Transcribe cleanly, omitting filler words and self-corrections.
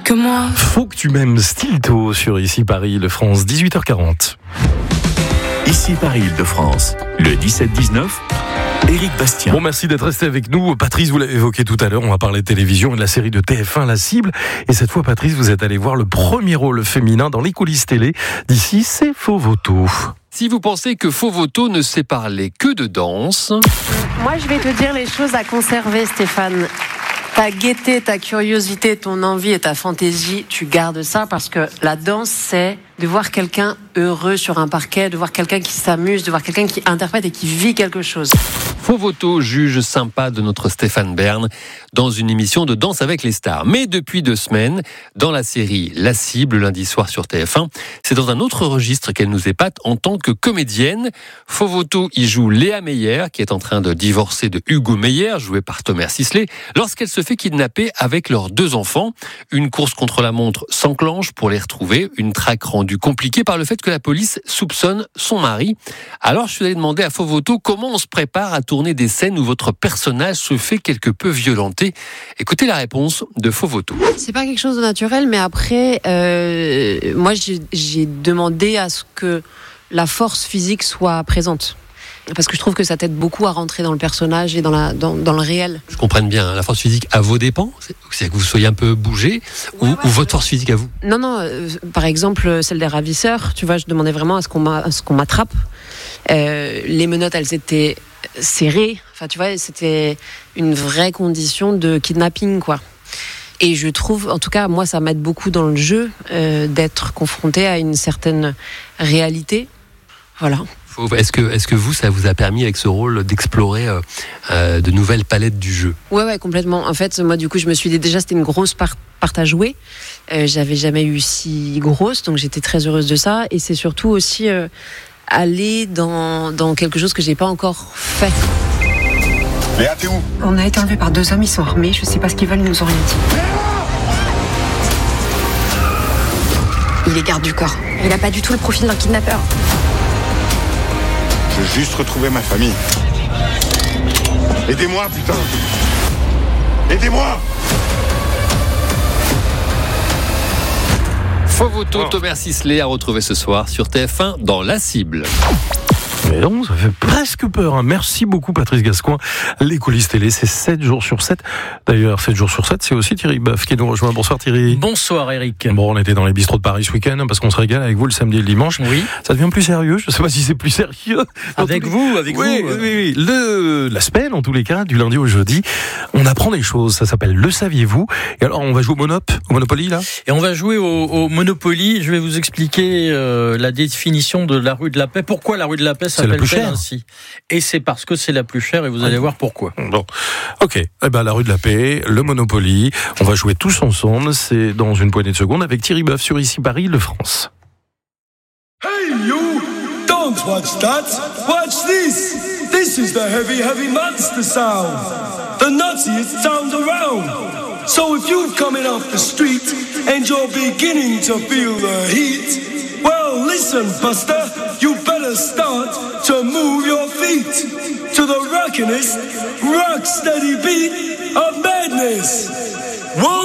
que moi. Faut que tu m'aimes Stilto sur Ici Paris Île-de-France, 18h40. Ici Paris Île-de-France, le 17-19, Éric Bastien. Bon, merci d'être resté avec nous. Patrice, vous l'avez évoqué tout à l'heure, on va parler télévision et de la série de TF1 La Cible. Et cette fois, Patrice, vous êtes allé voir le premier rôle féminin dans les coulisses télé. D'ici, c'est Fovoto. Si vous pensez que Fovoto ne sait parler que de danse... Moi, je vais te dire les choses à conserver, Stéphane. Ta gaieté, ta curiosité, ton envie et ta fantaisie, tu gardes ça parce que la danse, c'est de voir quelqu'un heureux sur un parquet, de voir quelqu'un qui s'amuse, de voir quelqu'un qui interprète et qui vit quelque chose. Fovoto, juge sympa de notre Stéphane Bern, dans une émission de Danse avec les stars. Mais depuis 2 semaines, dans la série La Cible, lundi soir sur TF1, c'est dans un autre registre qu'elle nous épate en tant que comédienne. Fovoto y joue Léa Meyer, qui est en train de divorcer de Hugo Meyer, joué par Thomas Sisley, lorsqu'elle se fait kidnapper avec leurs 2 enfants. Une course contre la montre s'enclenche pour les retrouver, une traque rendue compliquée par le fait que la police soupçonne son mari. Alors je suis allé demander à Fovoto comment on se prépare à tourner des scènes où votre personnage se fait quelque peu violenter. Écoutez la réponse de Fovoto. C'est pas quelque chose de naturel, mais après, moi j'ai demandé à ce que la force physique soit présente. Parce que je trouve que ça t'aide beaucoup à rentrer dans le personnage et dans le réel. Je comprends bien, la force physique à vos dépens, c'est que vous soyez un peu bougé, ou votre force physique à vous? Non, par exemple, celle des ravisseurs, tu vois, je demandais vraiment à ce qu'on m'attrape. Les menottes, elles étaient serrées, enfin tu vois, c'était une vraie condition de kidnapping, quoi. Et je trouve, en tout cas, moi, ça m'aide beaucoup dans le jeu, d'être confronté à une certaine réalité. Voilà. Est-ce que vous, ça vous a permis avec ce rôle d'explorer de nouvelles palettes du jeu? Ouais, complètement. En fait, moi, du coup, je me suis dit, déjà, c'était une grosse part à jouer. J'avais jamais eu si grosse, donc j'étais très heureuse de ça. Et c'est surtout aussi aller dans quelque chose que j'ai pas encore fait. Léa, t'es où? On a été enlevés par 2 hommes, ils sont armés, je sais pas ce qu'ils veulent, ils nous ont rien dit. Il est garde du corps. Il a pas du tout le profil d'un kidnappeur. Je veux juste retrouver ma famille. Aidez-moi, putain! Aidez-moi! Fovoto, Thomas Sisley à retrouver ce soir sur TF1 dans La Cible. Mais non, ça fait presque peur. Merci beaucoup Patrice Gascoigne. Les coulisses télé, c'est 7 jours sur 7. D'ailleurs, 7 jours sur 7, c'est aussi Thierry Boeuf qui nous rejoint. Bonsoir Thierry. Bonsoir Eric. Bon, on était dans les bistrots de Paris ce week-end parce qu'on se régale avec vous le samedi et le dimanche. Oui. Ça devient plus sérieux. Je ne sais pas si c'est plus sérieux. Avec vous. Oui. La semaine, en tous les cas, du lundi au jeudi, on apprend des choses. Ça s'appelle Le Saviez-vous. Et alors, on va jouer au Monopoly, là? Et on va jouer au Monopoly. Je vais vous expliquer la définition de la rue de la Paix. Pourquoi la rue de la Paix s'appelle ainsi? Et c'est parce que c'est la plus chère et vous allez voir pourquoi. Bon, ok. Eh ben, la rue de la Paix, le Monopoly. On va jouer tous ensemble. C'est dans une poignée de secondes avec Thierry Boeuf sur Ici Paris Île-de-France. Hey you! Don't watch that! Watch this! This is the heavy monster sound! The nuttiest sound around! So if you're coming off the street and you're beginning to feel the heat, well listen Buster, you better start to move your feet to the rockinest, rock steady beat of madness! Whoa!